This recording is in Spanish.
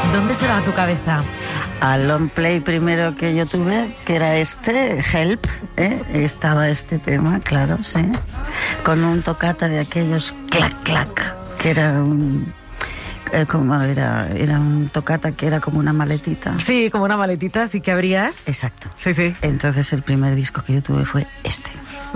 ¿Dónde se va tu cabeza? Al long play primero que yo tuve, que era Help, estaba este tema, claro, sí, con un toccata de aquellos clac clac, que era un era un toccata que era como una maletita. Sí, como una maletita, así que abrías. Exacto. Sí, sí. Entonces el primer disco que yo tuve fue este.